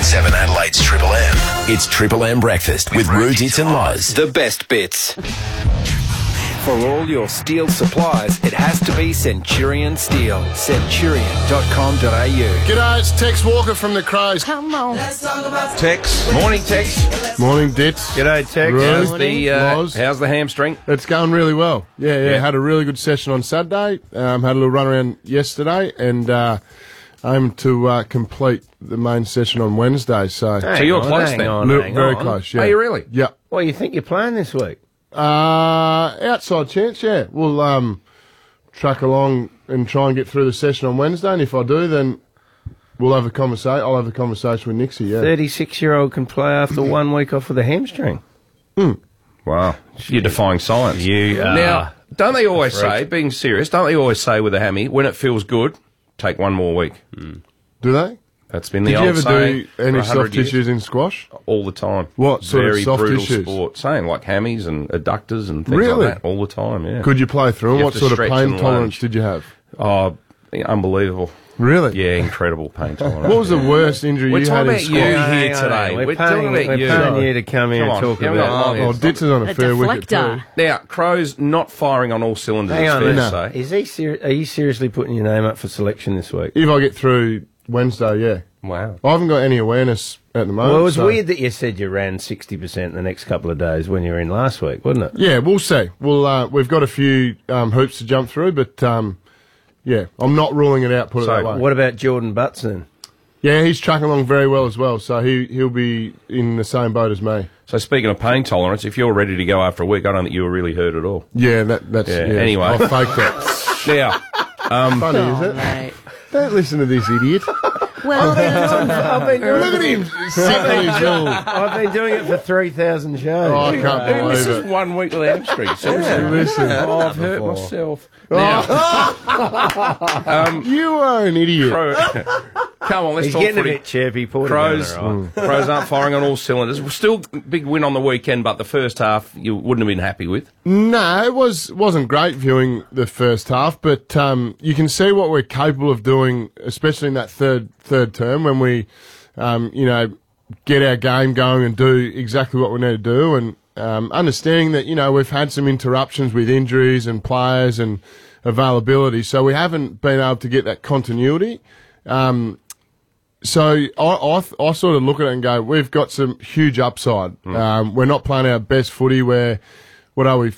94.7 Adelaide's Triple M. It's Triple M Breakfast with Rudits and Loz. The best bits. For all your steel supplies, it has to be Centurion Steel. Centurion.com.au. G'day, it's Tex Walker from the Crows. Come on. Tex. Morning, Tex. Morning, Dits. G'day, Tex. Rose. How's the hamstring? It's going really well. Yeah. Had a really good session on Saturday. Had a little run around yesterday, and aim to complete the main session on Wednesday. So you're close then? Very close, yeah. Are you really? Yeah. Well, you think you're playing this week? Outside chance, yeah. We'll track along and try and get through the session on Wednesday, and if I do, then we'll have a conversation. I'll have a conversation with Nixie, yeah. 36-year-old can play after 1 week off with a hamstring. Wow. You're defying science. You are. Now, don't they always say, being serious, don't they always say with a hammy, when it feels good, take 1 more week? Do they? That's been the Did you old ever saying do any for 100 soft years. tissues in squash? All the time. What sort of Very soft brutal tissues? sport. Saying like hammies and adductors and things Really? like that all the time, yeah. Could you play through them? You What have to sort of stretch pain and tolerance lunge. did you have? Oh, unbelievable. Really? Yeah, incredible pain tolerance. What was the worst injury We're you had talking in about you squash? here today. We're talking about you. paying you to come here Come and on, talk give me about that long. Oh, Dits is on a fair wicket too. deflector. Now, Crow's not firing on all cylinders, Hang it's on, fair no. to say. Is he are you seriously putting your name up for selection this week? If I get through Wednesday, yeah. Wow. I haven't got any awareness at the moment. Well, it was so- weird that you said you ran 60% the next couple of days when you were in last week, wasn't it? Yeah, we'll see. We've got a few hoops to jump through, but yeah, I'm not ruling it out. Put it So, that way. What about Jordan Butts then? Yeah, he's tracking along very well as well. So he'll be in the same boat as me. So speaking of pain tolerance, if you're ready to go after a week, I don't think you were really hurt at all. Yeah, that's Yeah, yeah. anyway. I'll fake that. Now, Funny, is it? Mate. Don't listen to this idiot. Well, I've been Look at him sitting on his little. I've been doing it for 3,000 shows. Oh, I can't this believe is it. 1 week with hamstring. Seriously. Listen. Oh, I've hurt myself. You are an idiot. Come on, let's He's talk getting footy. a bit chirpy. Crows aren't firing on all cylinders. Still big win on the weekend, but the first half you wouldn't have been happy with. No, it wasn't great viewing the first half, but you can see what we're capable of doing, especially in that third term when we, get our game going and do exactly what we need to do, and understanding that we've had some interruptions with injuries and players and availability, so we haven't been able to get that continuity. So I sort of look at it and go, we've got some huge upside. We're not playing our best footy. What are we,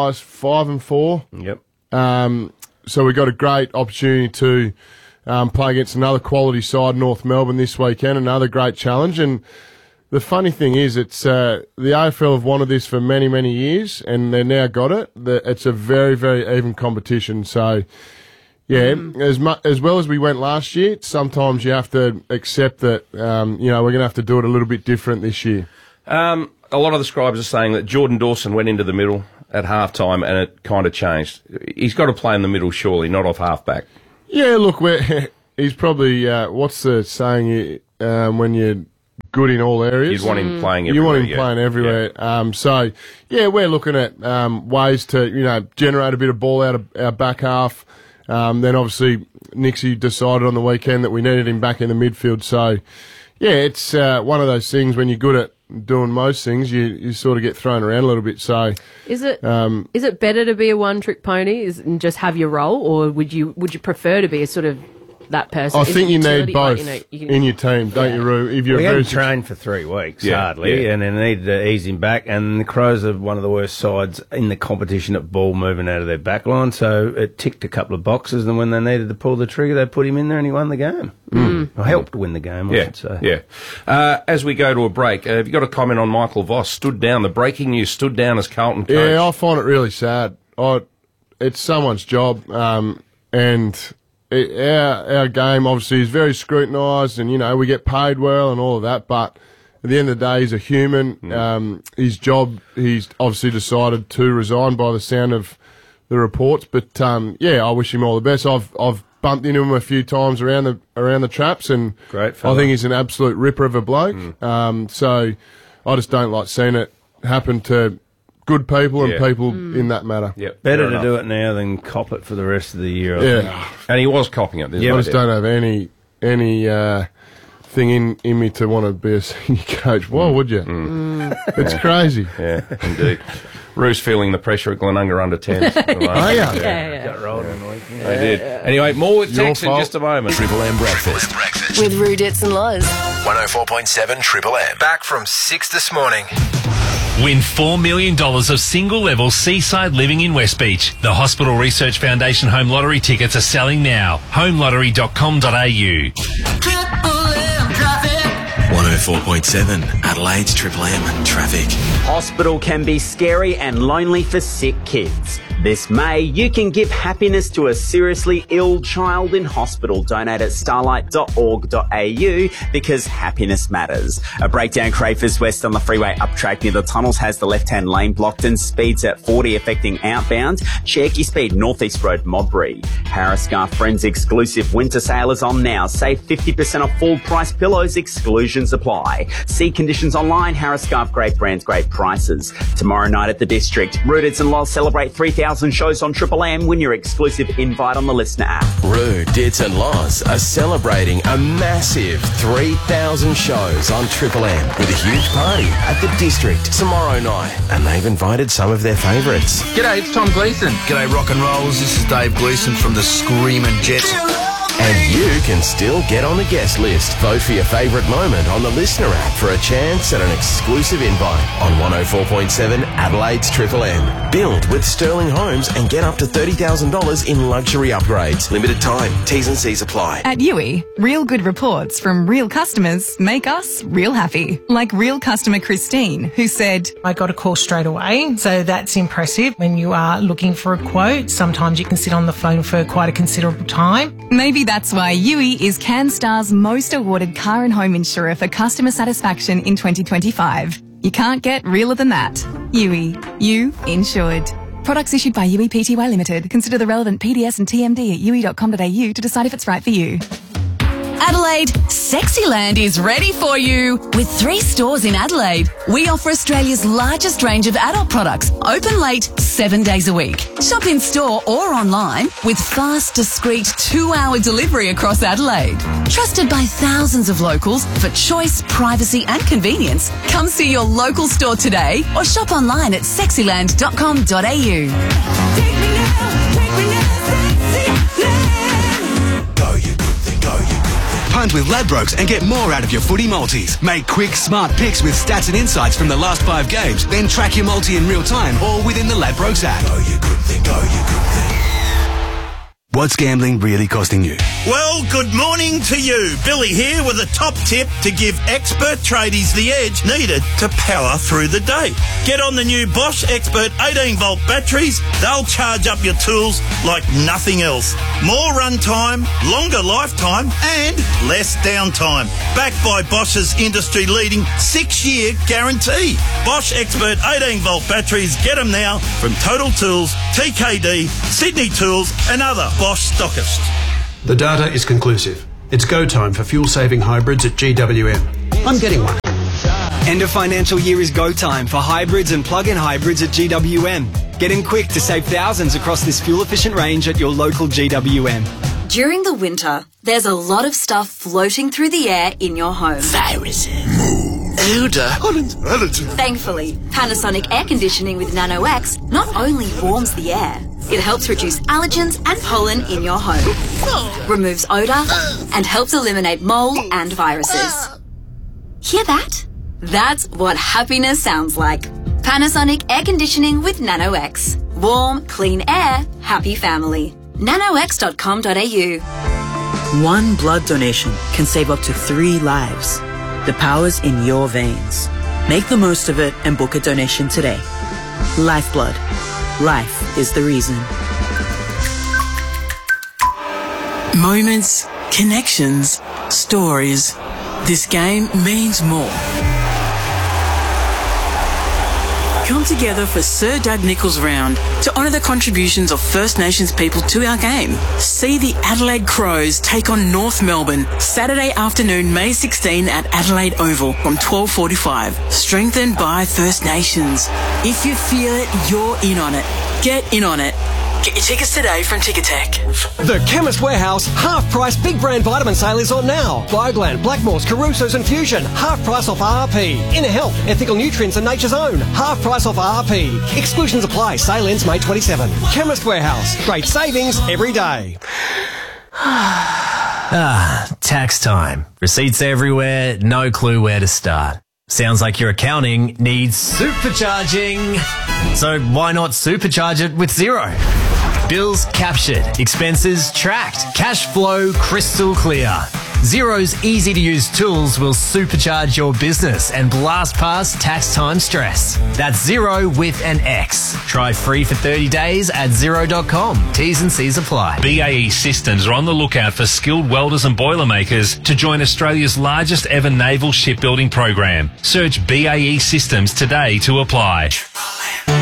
5-4? Yep. So we've got a great opportunity to play against another quality side, North Melbourne, this weekend, another great challenge. And the funny thing is, it's the AFL have wanted this for many, many years, and they've now got it. It's a very, very even competition. So, yeah, as well as we went last year, sometimes you have to accept that, we're going to have to do it a little bit different this year. A lot of the scribes are saying that Jordan Dawson went into the middle at halftime and it kind of changed. He's got to play in the middle, surely, not off halfback. Yeah, look, he's probably, what's the saying, when you're good in all areas? You'd want him playing everywhere. You want him playing everywhere. Yeah. So, yeah, we're looking at ways to, generate a bit of ball out of our back half. Then, obviously, Nixie decided on the weekend that we needed him back in the midfield. So, yeah, it's one of those things when you're good at doing most things, you sort of get thrown around a little bit. So, is it better to be a one-trick pony and just have your role, or would you prefer to be a sort of that person? I Is think it you need utility? both Like, in your team, don't you, Roo? If you're We very hadn't trained for 3 weeks, hardly, yeah. and they needed to ease him back. And the Crows are one of the worst sides in the competition at ball moving out of their back line, so it ticked a couple of boxes, and when they needed to pull the trigger, they put him in there and he won the game. Or helped win the game, I should say. Yeah. As we go to a break, have you got a comment on Michael Voss? Stood down. The breaking news stood down as Carlton coach. Yeah, I find it really sad. It's someone's job, and our game obviously is very scrutinised, and we get paid well and all of that. But at the end of the day, he's a human. His job, he's obviously decided to resign by the sound of the reports. But I wish him all the best. I've bumped into him a few times around the traps, and Great I fella. think he's an absolute ripper of a bloke. So I just don't like seeing it happen to good people and people in that matter. Yep, Better fair to enough. do it now than cop it for the rest of the year. I think. Yeah. And he was copying it. There's I no just doubt. don't have any thing in me to want to be a senior coach. Why would you? It's crazy. Yeah, indeed. Roos feeling the pressure at Glenunga under 10s. Oh, yeah. Got rolled on the weekend. They did. Anyway, more with Your text in fault. just a moment. Triple M breakfast. With Rudits and Loz. 104.7 Triple M. Back from 6 this morning. Win $4 million of single-level seaside living in West Beach. The Hospital Research Foundation Home Lottery tickets are selling now. homelottery.com.au. 104.7 Adelaide's Triple M traffic. Hospital can be scary and lonely for sick kids. This May, you can give happiness to a seriously ill child in hospital. Donate at starlight.org.au because happiness matters. A breakdown Crayfors West on the freeway up track near the tunnels has the left-hand lane blocked and speeds at 40 affecting outbound. Cherokee Speed Northeast Road Modbury. Harris Scarf Friends exclusive winter sale is on now. Save 50% off full price pillows. Exclusions apply. See conditions online. Harris Scarf, great brands, great prices. Tomorrow night at the District, Rudits and Loz celebrate 3,000 shows on Triple M. Win your exclusive invite on the Listener app. Rude, Dits and Loz are celebrating a massive 3,000 shows on Triple M with a huge party at the District tomorrow night. And they've invited some of their favourites. G'day, it's Tom Gleeson. G'day, rock and rolls. This is Dave Gleeson from the Screamin' Jets. And you can still get on the guest list. Vote for your favourite moment on the Listener app for a chance at an exclusive invite on 104.7 Adelaide's Triple M. Build with Sterling Homes and get up to $30,000 in luxury upgrades. Limited time. T's and C's apply. At Yui, real good reports from real customers make us real happy. Like real customer Christine, who said, I got a call straight away, so that's impressive. When you are looking for a quote, sometimes you can sit on the phone for quite a considerable time. Maybe that's why Yui is CanStar's most awarded car and home insurer for customer satisfaction in 2025. You can't get realer than that. Yui, you insured. Products issued by Yui Pty Limited. Consider the relevant PDS and TMD at yui.com.au to decide if it's right for you. Adelaide, Sexyland is ready for you. With 3 stores in Adelaide, we offer Australia's largest range of adult products, open late 7 days a week. Shop in store or online with fast, discreet 2-hour delivery across Adelaide. Trusted by thousands of locals for choice, privacy and convenience. Come see your local store today or shop online at sexyland.com.au. Punt with Ladbrokes and get more out of your footy multis. Make quick, smart picks with stats and insights from the last 5 games. Then track your multi in real time or within the Ladbrokes app. Go you good thing, go you good thing. What's gambling really costing you? Well, good morning to you. Billy here with a top tip to give expert tradies the edge needed to power through the day. Get on the new Bosch Expert 18-volt batteries. They'll charge up your tools like nothing else. More run time, longer lifetime and less downtime. Backed by Bosch's industry-leading 6-year guarantee. Bosch Expert 18-volt batteries. Get them now from Total Tools, TKD, Sydney Tools and other Bosch stockists. The data is conclusive. It's go time for fuel-saving hybrids at GWM. I'm getting one. End of financial year is go time for hybrids and plug-in hybrids at GWM. Get in quick to save thousands across this fuel-efficient range at your local GWM. During the winter, there's a lot of stuff floating through the air in your home. Viruses. Elder. Thankfully, Panasonic air conditioning with Nano-X not only warms the air, it helps reduce allergens and pollen in your home, removes odour, and helps eliminate mold and viruses. Hear that? That's what happiness sounds like. Panasonic air conditioning with Nano-X. Warm, clean air, happy family. nanox.com.au. One blood donation can save up to 3 lives. The power's in your veins. Make the most of it and book a donation today. Lifeblood. Life is the reason. Moments, connections, stories. This game means more. Come together for Sir Doug Nicholls Round to honour the contributions of First Nations people to our game. See the Adelaide Crows take on North Melbourne Saturday afternoon, May 16 at Adelaide Oval from 12:45. Strengthened by First Nations. If you feel it, you're in on it. Get in on it. Get your tickets today from Ticketek. The Chemist Warehouse half-price big brand vitamin sale is on now. Bioglan, Blackmores, Caruso's and Fusion, half price off RRP. Inner Health, Ethical Nutrients and Nature's Own, half price off RRP. Exclusions apply. Sale ends May 27. Chemist Warehouse, great savings every day. Tax time. Receipts everywhere, no clue where to start. Sounds like your accounting needs supercharging. So why not supercharge it with Xero? Bills captured, expenses tracked, cash flow crystal clear. Xero's easy-to-use tools will supercharge your business and blast past tax time stress. That's Xero with an X. Try free for 30 days at Xero.com. T's and C's apply. BAE Systems are on the lookout for skilled welders and boilermakers to join Australia's largest ever naval shipbuilding program. Search BAE Systems today to apply.